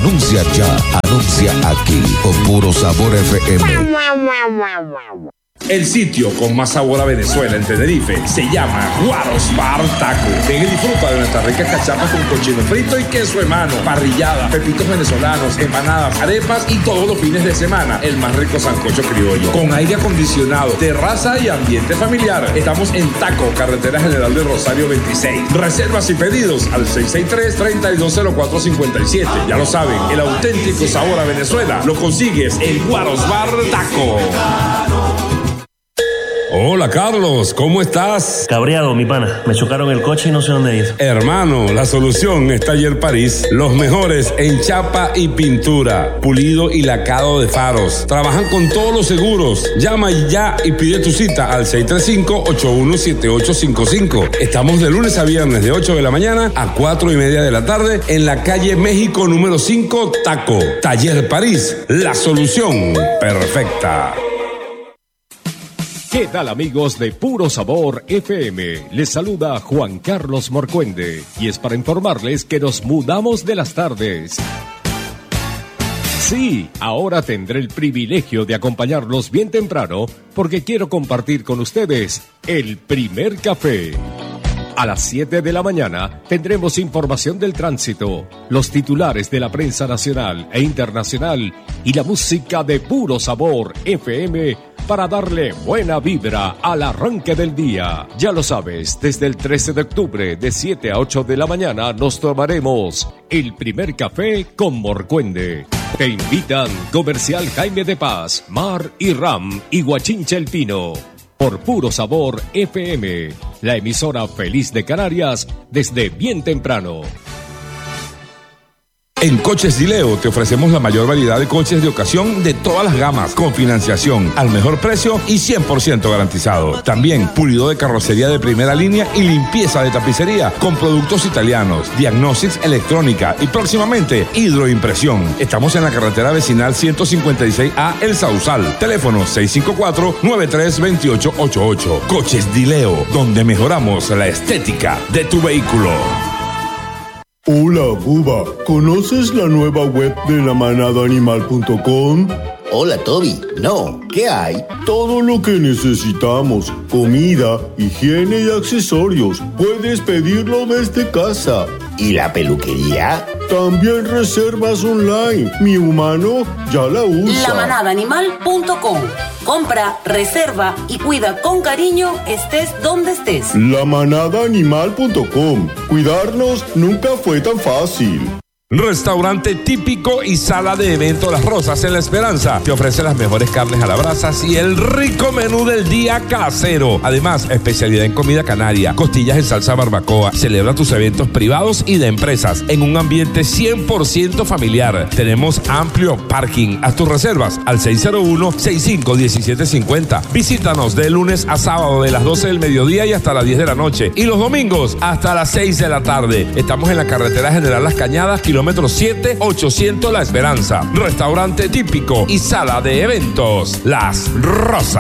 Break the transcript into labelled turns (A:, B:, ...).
A: Anuncia ya, anuncia aquí, con Puro Sabor FM.
B: El sitio con más sabor a Venezuela en Tenerife se llama Guaros Bar Taco. Ven y disfruta de nuestras ricas cachapas con cochino frito y queso en mano, parrillada, pepitos venezolanos, empanadas, arepas y todos los fines de semana el más rico sancocho criollo. Con aire acondicionado, terraza y ambiente familiar. Estamos en Taco, Carretera General de Rosario 26. Reservas y pedidos al 663-320457. Ya lo saben, el auténtico sabor a Venezuela lo consigues en Guaros Bar Taco.
C: Hola Carlos, ¿cómo estás?
D: Cabreado, mi pana. Me chocaron el coche y no sé dónde ir.
C: Hermano, la solución es Taller París. Los mejores en chapa y pintura, pulido y lacado de faros. Trabajan con todos los seguros. Llama ya y pide tu cita al 635-817855. Estamos de lunes a viernes de 8 de la mañana a 4:30 de la tarde en la calle México número 5, Taco. Taller París, la solución perfecta.
E: ¿Qué tal, amigos de Puro Sabor FM? Les saluda Juan Carlos Morcuende y es para informarles que nos mudamos de las tardes. Sí, ahora tendré el privilegio de acompañarlos bien temprano porque quiero compartir con ustedes el primer café. A las 7 de la mañana tendremos información del tránsito, los titulares de la prensa nacional e internacional y la música de Puro Sabor FM para darle buena vibra al arranque del día. Ya lo sabes, desde el 13 de octubre de 7 a 8 de la mañana nos tomaremos el primer café con Morcuende. Te invitan Comercial Jaime de Paz, Mar y Ram y Guachincha El Pino. Por Puro Sabor FM, la emisora feliz de Canarias desde bien temprano.
C: En Coches Dileo te ofrecemos la mayor variedad de coches de ocasión de todas las gamas, con financiación al mejor precio y 100% garantizado. También pulido de carrocería de primera línea y limpieza de tapicería con productos italianos, diagnostics electrónica y próximamente hidroimpresión. Estamos en la carretera vecinal 156A El Sausal. Teléfono 654-932888. Coches Dileo, donde mejoramos la estética de tu vehículo.
F: Hola, Buba. ¿Conoces la nueva web de lamanadaanimal.com?
G: Hola, Toby. No, ¿qué hay?
F: Todo lo que necesitamos. Comida, higiene y accesorios. Puedes pedirlo desde casa.
G: ¿Y la peluquería?
F: También reservas online. Mi humano ya la usa.
H: lamanadaanimal.com. Compra, reserva y cuida con cariño, estés donde estés.
F: lamanadaanimal.com. Cuidarnos nunca fue tan fácil.
C: Restaurante típico y sala de evento Las Rosas en La Esperanza. Te ofrece las mejores carnes a la brasa y el rico menú del día casero. Además, especialidad en comida canaria, costillas en salsa barbacoa. Celebra tus eventos privados y de empresas en un ambiente 100% familiar. Tenemos amplio parking. Haz tus reservas al 601-651750. Visítanos de lunes a sábado de las 12 del mediodía y hasta las 10 de la noche. Y los domingos hasta las 6 de la tarde. Estamos en la carretera General Las Cañadas, kilómetro 7, 800 La Esperanza. Restaurante típico y sala de eventos Las Rosas.